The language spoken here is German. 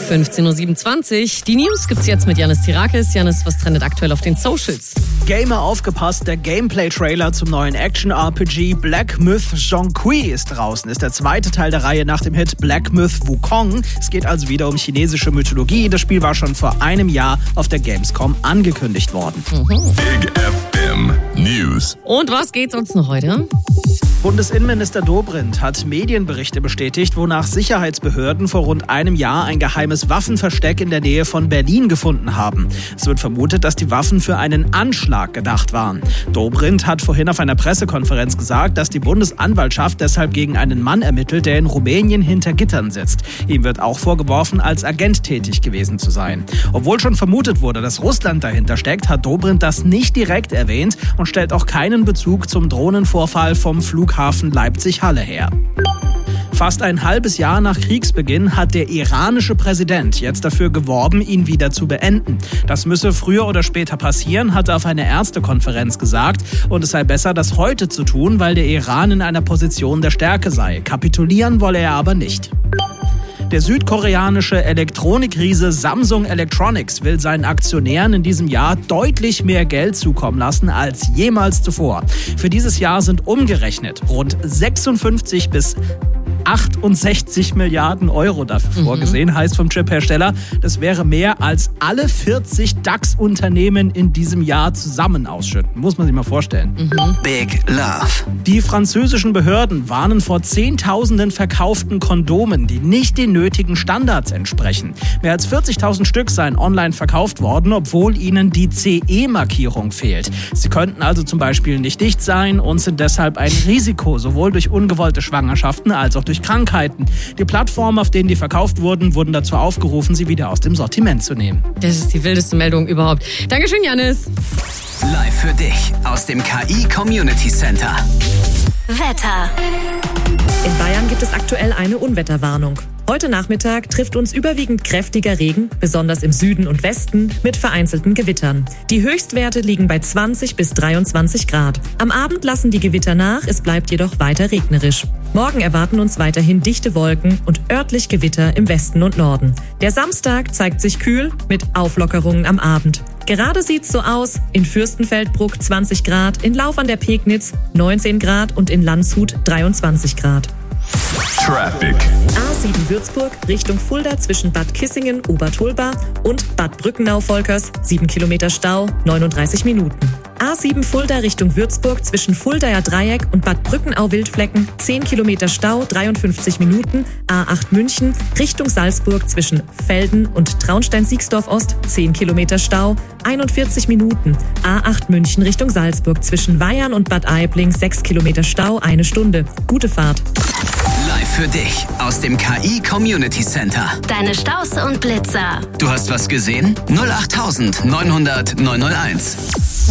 15.27 Uhr. Die News gibt's jetzt mit Janis Tirakis. Janis, was trendet aktuell auf den Socials? Gamer aufgepasst, der Gameplay-Trailer zum neuen Action-RPG Black Myth: Zhong Kui ist draußen. Ist der zweite Teil der Reihe nach dem Hit Black Myth: Wukong. Es geht also wieder um chinesische Mythologie. Das Spiel war schon vor einem Jahr auf der Gamescom angekündigt worden. Big FM News. Und was geht sonst noch heute? Bundesinnenminister Dobrindt hat Medienberichte bestätigt, wonach Sicherheitsbehörden vor rund einem Jahr ein geheimes Waffenversteck in der Nähe von Berlin gefunden haben. Es wird vermutet, dass die Waffen für einen Anschlag gedacht waren. Dobrindt hat vorhin auf einer Pressekonferenz gesagt, dass die Bundesanwaltschaft deshalb gegen einen Mann ermittelt, der in Rumänien hinter Gittern sitzt. Ihm wird auch vorgeworfen, als Agent tätig gewesen zu sein. Obwohl schon vermutet wurde, dass Russland dahinter steckt, hat Dobrindt das nicht direkt erwähnt und stellt auch keinen Bezug zum Drohnenvorfall vom Flughafen Leipzig-Halle her. Fast ein halbes Jahr nach Kriegsbeginn hat der iranische Präsident jetzt dafür geworben, ihn wieder zu beenden. Das müsse früher oder später passieren, hat er auf einer Ärztekonferenz gesagt. Und es sei besser, das heute zu tun, weil der Iran in einer Position der Stärke sei. Kapitulieren wolle er aber nicht. Der südkoreanische Elektronikriese Samsung Electronics will seinen Aktionären in diesem Jahr deutlich mehr Geld zukommen lassen als jemals zuvor. Für dieses Jahr sind umgerechnet rund 56 bis 68 Milliarden Euro dafür vorgesehen, heißt vom Chiphersteller. Das wäre mehr als alle 40 DAX-Unternehmen in diesem Jahr zusammen ausschütten. Muss man sich mal vorstellen. Big Love. Die französischen Behörden warnen vor Zehntausenden verkauften Kondomen, die nicht den nötigen Standards entsprechen. Mehr als 40.000 Stück seien online verkauft worden, obwohl ihnen die CE-Markierung fehlt. Sie könnten also zum Beispiel nicht dicht sein und sind deshalb ein Risiko, sowohl durch ungewollte Schwangerschaften als auch durch Krankheiten. Die Plattformen, auf denen die verkauft wurden, wurden dazu aufgerufen, sie wieder aus dem Sortiment zu nehmen. Das ist die wildeste Meldung überhaupt. Dankeschön, Janis. Live für dich aus dem KI Community Center. Wetter. In Bayern gibt es aktuell eine Unwetterwarnung. Heute Nachmittag trifft uns überwiegend kräftiger Regen, besonders im Süden und Westen, mit vereinzelten Gewittern. Die Höchstwerte liegen bei 20 bis 23 Grad. Am Abend lassen die Gewitter nach, es bleibt jedoch weiter regnerisch. Morgen erwarten uns weiterhin dichte Wolken und örtlich Gewitter im Westen und Norden. Der Samstag zeigt sich kühl mit Auflockerungen am Abend. Gerade sieht's so aus: in Fürstenfeldbruck 20 Grad, in Lauf an der Pegnitz 19 Grad und in Landshut 23 Grad. Traffic. A7 Würzburg Richtung Fulda zwischen Bad Kissingen, Obertolba und Bad Brückenau-Volkers 7 Kilometer Stau, 39 Minuten. A7 Fulda Richtung Würzburg zwischen Fuldaer Dreieck und Bad Brückenau-Wildflecken 10 Kilometer Stau, 53 Minuten. A8 München Richtung Salzburg zwischen Velden und Traunstein-Siegsdorf-Ost 10 Kilometer Stau, 41 Minuten. A8 München Richtung Salzburg zwischen Weyern und Bad Aibling 6 Kilometer Stau, 1 Stunde. Gute Fahrt. Live für dich aus dem KI Community Center. Deine Staus und Blitzer. Du hast was gesehen? 08900 901.